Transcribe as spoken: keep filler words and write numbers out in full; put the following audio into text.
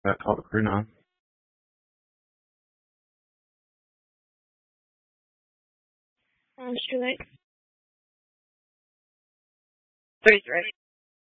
That call the crew now. Um, it's too late. Three's ready.